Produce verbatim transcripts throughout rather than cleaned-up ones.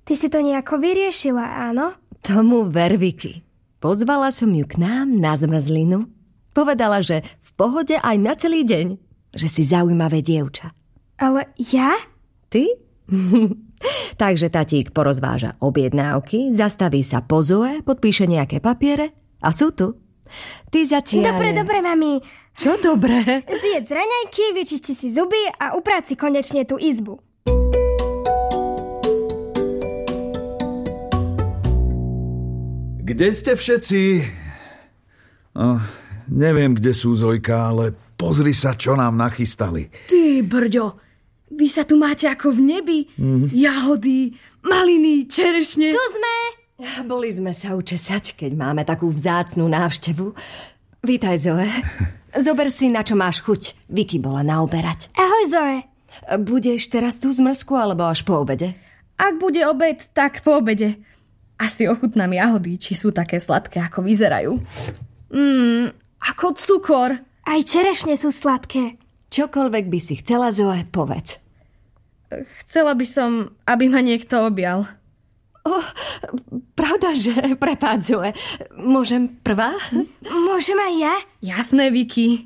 Ty si to nejako vyriešila, áno? Tomu ver, Vicky. Pozvala som ju k nám na zmrzlinu. Povedala, že v pohode aj na celý deň. Že si zaujímavé dievča. Ale ja? Ty? Takže tatík porozváža objednávky, zastaví sa po Zoe, podpíše nejaké papiere a sú tu. Ty zatiaľ... Dobre, dobre, mami. Čo dobre? Zjedz raňajky, vyčisti si zuby a uprať si konečne tú izbu. Kde ste všetci? Oh, neviem, kde sú, Zojka, ale pozri sa, čo nám nachystali. Ty, Brďo, vy sa tu máte ako v nebi. Mm. Jahody, maliny, čerešne. Tu sme. Boli sme sa učesať, keď máme takú vzácnu návštevu. Vítaj, Zoe. Zober si, na čo máš chuť. Vicky bola naoberať. Ahoj, Zoe. Budeš teraz tú zmrzku, alebo až po obede? Ak bude obed, tak po obede. Asi ochutnám jahody, či sú také sladké, ako vyzerajú. Mmm, ako cukor. Aj čerešne sú sladké. Čokoľvek by si chcela, Zoe, povedz. Chcela by som, aby ma niekto objal. Oh, pravda, že? Prepáč, Zoe. Môžem prvá? Môžem aj ja? Jasné, Vicky.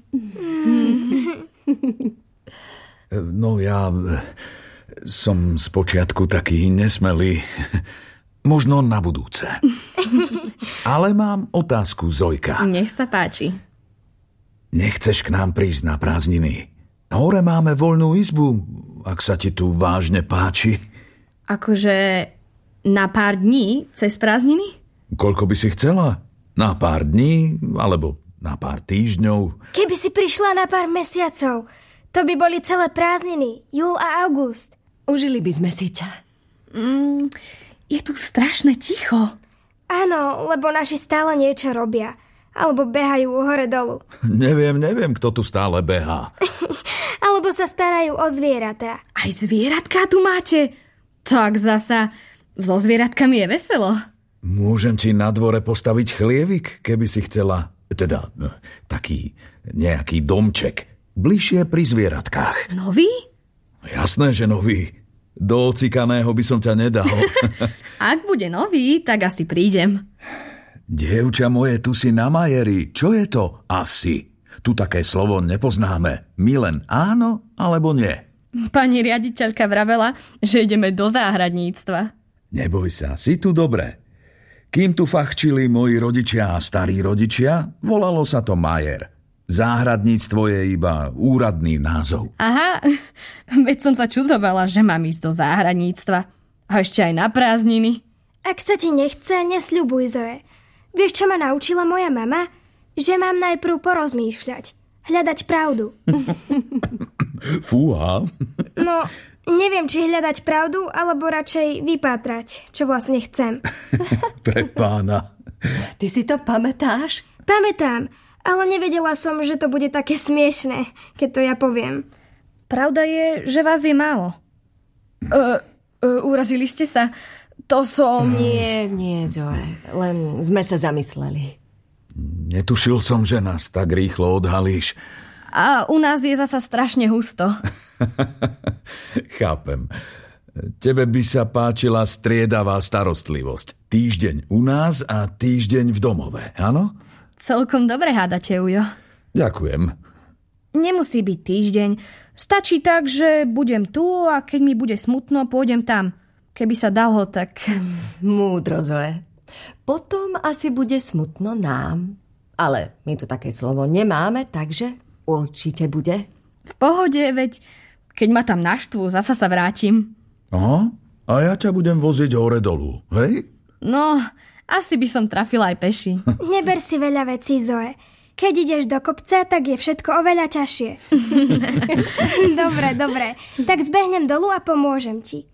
No ja som spočiatku taký nesmelý. Možno na budúce. Ale mám otázku, Zojka. Nech sa páči. Nechceš k nám prísť na prázdniny? Hore máme voľnú izbu, ak sa ti tu vážne páči. Akože na pár dní cez prázdniny? Koľko by si chcela? Na pár dní, alebo na pár týždňov? Keby si prišla na pár mesiacov, to by boli celé prázdniny, júl a august. Užili by sme si ťa. Mm, je tu strašne ticho. Áno, lebo naši stále niečo robia. Alebo behajú hore dolu. Neviem, neviem, kto tu stále behá. Alebo sa starajú o zvieratá. Aj zvieratka tu máte? Tak zasa, so zvieratkami je veselo. Môžem ti na dvore postaviť chlievik, keby si chcela. Teda, taký nejaký domček. Bližšie pri zvieratkách. Nový? Jasné, že nový. Do ocikaného by som ťa nedal. Ak bude nový, tak asi prídem. Dievča moje, tu si na Majeri. Čo je to asi? Tu také slovo nepoznáme. My len áno alebo nie. Pani riaditeľka vravela, že ideme do záhradníctva. Neboj sa, si tu dobre. Kým tu fachčili moji rodičia a starí rodičia, volalo sa to Majer. Záhradníctvo je iba úradný názov. Aha, veď som sa čudovala, že mám ísť do záhradníctva. A ešte aj na prázdniny. Ak sa ti nechce, nesľubuj, Zoe. Vieš, čo ma naučila moja mama? Že mám najprv porozmýšľať. Hľadať pravdu. Fúha. No, neviem, či hľadať pravdu, alebo radšej vypátrať, čo vlastne chcem. Pre pána. Ty si to pamätáš? Pamätám, ale nevedela som, že to bude také smiešné, keď to ja poviem. Pravda je, že vás je málo. Uh, uh, urazili ste sa? To som... Nie, nie, Zoe. Len sme sa zamysleli. Netušil som, že nás tak rýchlo odhalíš. A u nás je zasa strašne husto. Chápem. Tebe by sa páčila striedavá starostlivosť. Týždeň u nás a týždeň v domove, áno? Celkom dobre hádate, Ujo. Ďakujem. Nemusí byť týždeň. Stačí tak, že budem tu a keď mi bude smutno, pôjdem tam. Keby sa dalo, tak... Múdro, Zoe. Potom asi bude smutno nám. Ale my tu také slovo nemáme, takže určite bude. V pohode, veď keď ma tam naštvú, zasa sa vrátim. Aha, a ja ťa budem voziť hore dolu, hej? No, asi by som trafila aj peši. Neber si veľa vecí, Zoe. Keď ideš do kopca, tak je všetko oveľa ťažšie. Dobre, dobre. Tak zbehnem dolu a pomôžem ti.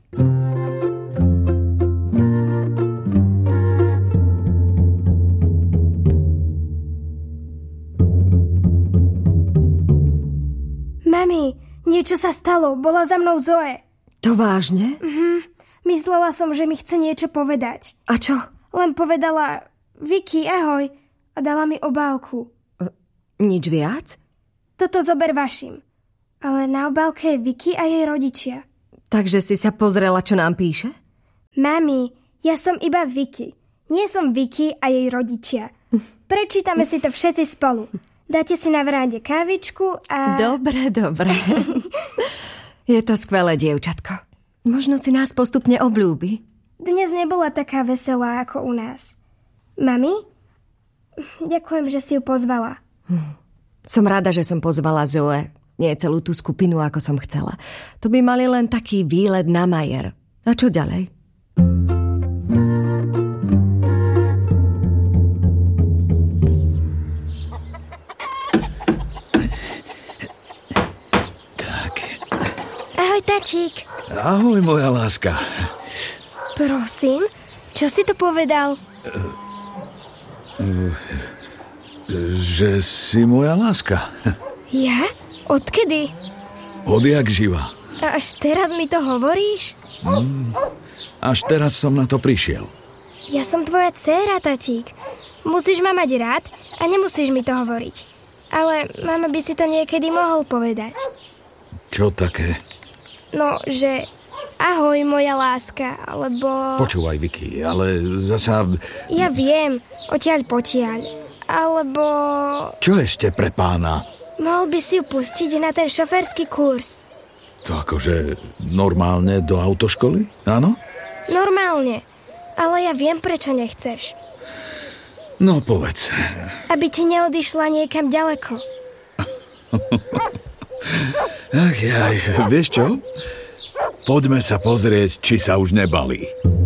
Mami, niečo sa stalo. Bola za mnou Zoe. To vážne? Mhm. Myslela som, že mi chce niečo povedať. A čo? Len povedala, Vicky, ahoj, a dala mi obálku. Nič viac? Toto zober vašim. Ale na obálke je Vicky a jej rodičia. Takže si sa pozrela, čo nám píše? Mami, ja som iba Vicky. Nie som Vicky a jej rodičia. Prečítame si to všetci spolu. Dáte si na veranде kávičku a... Dobre, dobre. Je to skvelé, dievčatko. Možno si nás postupne obľúbi. Dnes nebola taká veselá ako u nás. Mami? Ďakujem, že si ju pozvala. Hm. Som rada, že som pozvala Zoe. Nie celú tú skupinu, ako som chcela. To by mali len taký výlet na Majer. A čo ďalej? Tatík. Ahoj, moja láska. Prosím, čo si to povedal? Uh, uh, že si moja láska. Ja? Odkedy? Odjak živa. A až teraz mi to hovoríš? Mm, až teraz som na to prišiel. Ja som tvoja dcéra, tatík. Musíš ma mať rád a nemusíš mi to hovoriť. Ale mama by si to niekedy mohol povedať. Čo také? No, že ahoj, moja láska, alebo... Počúvaj, Vicky, ale zasa... Ja viem, odtiaľ potiaľ, alebo... Čo ešte pre pána? Mohol by si ju pustiť na ten šoférsky kurz. To akože normálne do autoškoly, áno? Normálne, ale ja viem, prečo nechceš. No, povedz. Aby ti neodišla niekam ďaleko. Ach jaj, vieš čo? Poďme sa pozrieť, či sa už nebalí.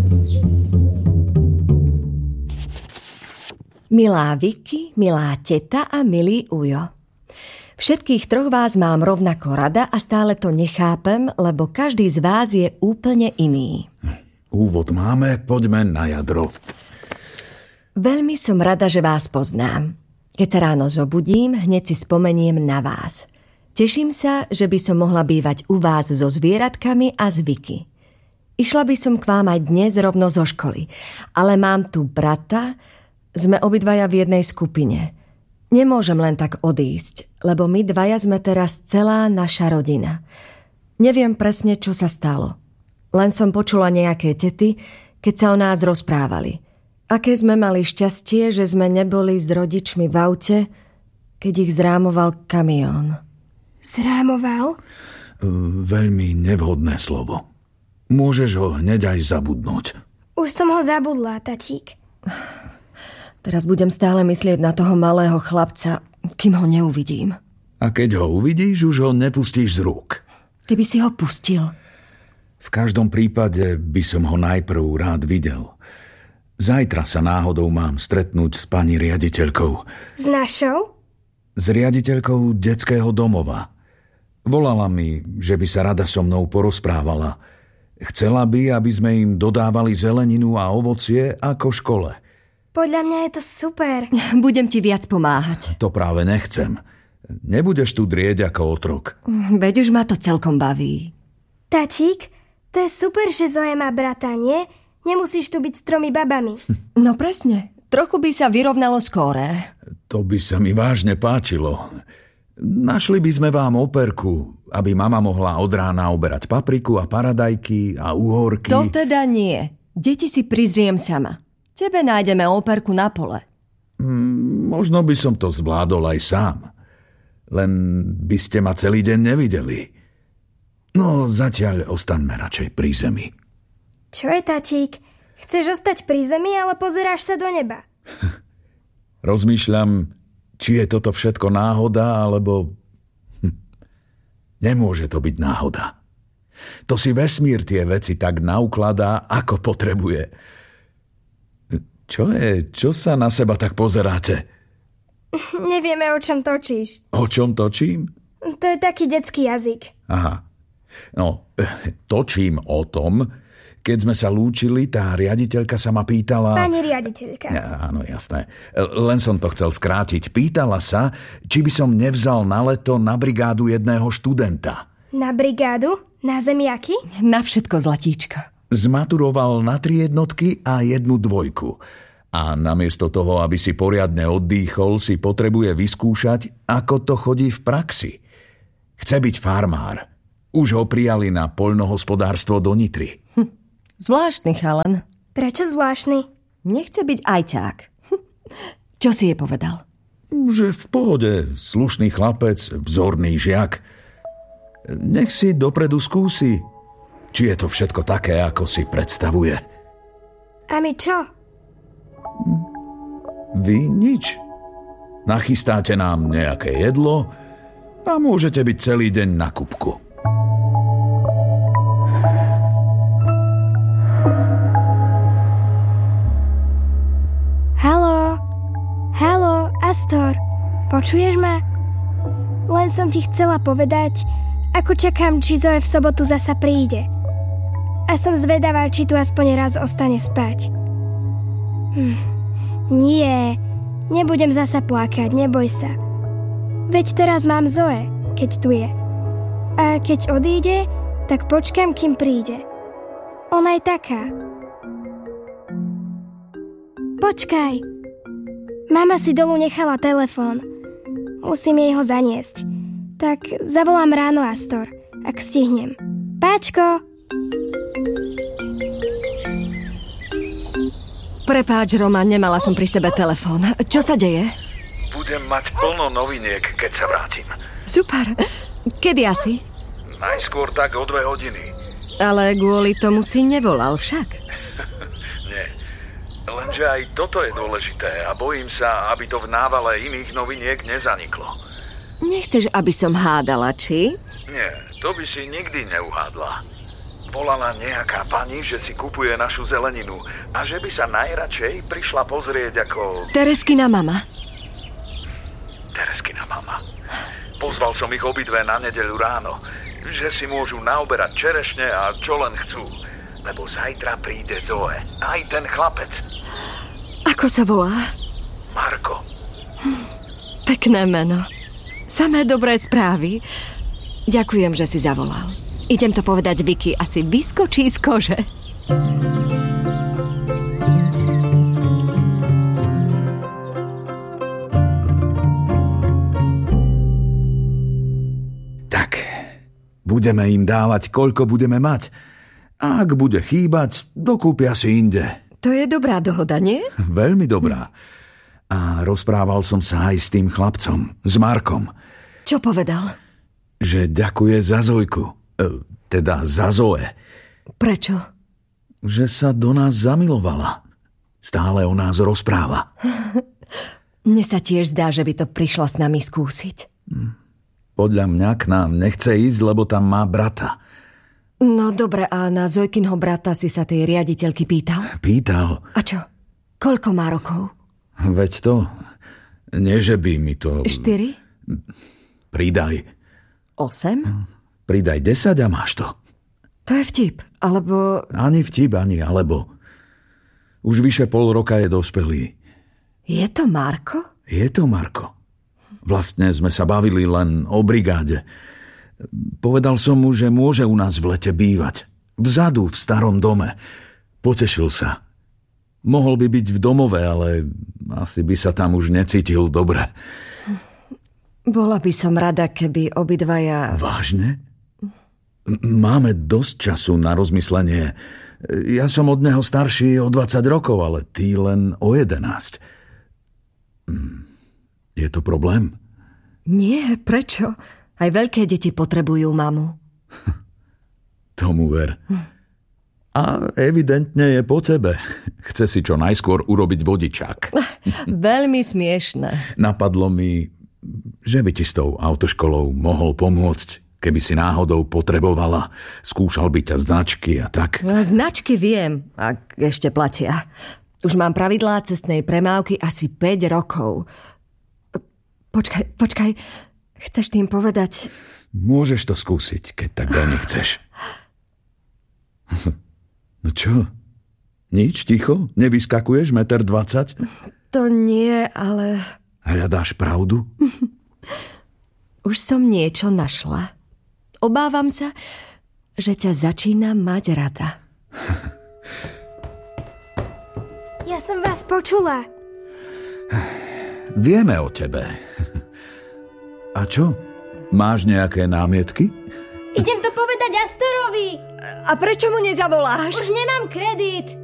Milá Vicky, milá teta a milý ujo. Všetkých troch vás mám rovnako rada a stále to nechápem, lebo každý z vás je úplne iný. Úvod máme, poďme na jadro. Veľmi som rada, že vás poznám. Keď sa ráno zobudím, hneď si spomeniem na vás. Teším sa, že by som mohla bývať u vás so zvieratkami a s Vicky. Išla by som k vám aj dnes rovno zo školy, ale mám tu brata, sme obidvaja v jednej skupine. Nemôžem len tak odísť, lebo my dvaja sme teraz celá naša rodina. Neviem presne, čo sa stalo. Len som počula nejaké tety, keď sa o nás rozprávali. Aké sme mali šťastie, že sme neboli s rodičmi v aute, keď ich zrámoval kamión. Zrámoval? Veľmi nevhodné slovo. Môžeš ho hneď aj zabudnúť. Už som ho zabudla, tatík. Teraz budem stále myslieť na toho malého chlapca, kým ho neuvidím. A keď ho uvidíš, už ho nepustíš z rúk. Ty by si ho pustil. V každom prípade by som ho najprv rád videl. Zajtra sa náhodou mám stretnúť s pani riaditeľkou. S našou? S riaditeľkou detského domova. Volala mi, že by sa rada so mnou porozprávala. Chcela by, aby sme im dodávali zeleninu a ovocie ako škole. Podľa mňa je to super. Budem ti viac pomáhať. To práve nechcem. Nebudeš tu drieť ako otrok. Veď už ma to celkom baví. Tatík, to je super, že Zoe má brata, nie? Nemusíš tu byť s tromi babami. No presne. Trochu by sa vyrovnalo skóre. To by sa mi vážne páčilo. Našli by sme vám operku, aby mama mohla od rána oberať papriku a paradajky a uhorky. To teda nie. Deti si prizriem sama. Tebe nájdeme operku na pole. Mm, možno by som to zvládol aj sám. Len by ste ma celý deň nevideli. No, zatiaľ ostaňme radšej pri zemi. Čo je, tatík? Chceš ostať pri zemi, ale pozeráš sa do neba? Rozmýšľam, či je toto všetko náhoda, alebo... Hm. Nemôže to byť náhoda. To si vesmír tie veci tak naukladá, ako potrebuje. Čo je? Čo sa na seba tak pozeráte? Nevieme, o čom točíš. O čom točím? To je taký detský jazyk. Aha. No, točím o tom, keď sme sa lúčili, tá riaditeľka sa ma pýtala... Pani riaditeľka. Ja, áno, jasné. Len som to chcel skrátiť. Pýtala sa, či by som nevzal na leto na brigádu jedného študenta. Na brigádu? Na zemiaky? Na všetko, zlatíčka. Zmaturoval na tri jednotky a jednu dvojku. A namiesto toho, aby si poriadne oddýchol, si potrebuje vyskúšať, ako to chodí v praxi. Chce byť farmár. Už ho prijali na poľnohospodárstvo do Nitry. Hm. Zvláštny chalan. Prečo zvláštny? Nechce byť ajťák. Čo si jej povedal? Že v pohode, slušný chlapec, vzorný žiak. Nech si dopredu skúsi, či je to všetko také, ako si predstavuje. A my čo? Vy nič. Nachystáte nám nejaké jedlo a môžete byť celý deň na kupku. Haló? Haló, Astor, počuješ ma? Len som ti chcela povedať, ako čakám, či Zoe v sobotu zasa príde. A som zvedavá, či tu aspoň raz ostane spať. Hm. Nie, nebudem zasa plakať, neboj sa. Veď teraz mám Zoe, keď tu je. A keď odíde, tak počkám, kým príde. Ona je taká. Počkaj. Mama si dolu nechala telefón. Musím jej ho zaniesť. Tak zavolám ráno, Astor, ak stihnem. Páčko! Prepáč, Roman, nemala som pri sebe telefón. Čo sa deje? Budem mať plno noviniek, keď sa vrátim. Super. Kedy asi? Najskôr tak o dve hodiny. Ale kvôli tomu si nevolal však. Nie. Lenže aj toto je dôležité a bojím sa, aby to v návale iných noviniek nezaniklo. Nechceš, aby som hádala, či? Nie, to by si nikdy neuhádla. Volala nejaká pani, že si kupuje našu zeleninu a že by sa najradšej prišla pozrieť ako... Tereskina mama. Tereskina mama. Pozval som ich obidve na nedeľu ráno, že si môžu naoberať čerešne a čo len chcú. Lebo zajtra príde Zoe. Aj ten chlapec. Ako sa volá? Marko. Hm, pekné meno. Samé dobré správy. Ďakujem, že si zavolal. Idem to povedať Vicky, asi vyskočí z kože. Tak, budeme im dávať, koľko budeme mať. A ak bude chýbať, dokúpia si inde. To je dobrá dohoda, nie? Veľmi dobrá. A rozprával som sa aj s tým chlapcom, s Markom. Čo povedal? Že ďakuje za Zojku. E, teda za Zoe. Prečo? Že sa do nás zamilovala. Stále o nás rozpráva. Mne sa tiež zdá, že by to prišla s nami skúsiť. Podľa mňa k nám nechce ísť, lebo tam má brata. No dobre, a na Zojkinho brata si sa tej riaditeľky pýtal? Pýtal. A čo? Koľko má rokov? Veď to... Nie, že by mi to... Štyri? Pridaj. Osem? Pridaj desať a máš to. To je vtip, alebo... Ani vtip, ani alebo. Už vyše pol roka je dospelý. Je to Marko? Je to Marko. Vlastne sme sa bavili len o brigáde. Povedal som mu, že môže u nás v lete bývať. Vzadu, v starom dome. Potešil sa. Mohol by byť v domove, ale asi by sa tam už necítil dobre. Bola by som rada, keby obidvaja... Vážne? Máme dosť času na rozmyslenie. Ja som od neho starší o dvadsať rokov, ale ty len o jedenásť. Je to problém? Nie, prečo? Aj veľké deti potrebujú mamu. Tomu ver. A evidentne je po tebe. Chce si čo najskôr urobiť vodičák. Veľmi smiešne. Napadlo mi, že by ti s tou autoškolou mohol pomôcť, keby si náhodou potrebovala. Skúšal by ťa značky a tak. Značky viem, ak ešte platia. Už mám pravidlá cestnej premávky asi päť rokov. Počkaj, počkaj. Chceš tým povedať? Môžeš to skúsiť, keď tak veľmi chceš. No čo? Nič, ticho? Nevyskakuješ meter dvadsať? To nie, ale... Hľadáš pravdu? Už som niečo našla. Obávam sa, že ťa začínam mať rada. Ja som vás počula. Vieme o tebe. A čo? Máš nejaké námietky? Idem to povedať Astorovi. A prečo mu nezavoláš? Už nemám kredit.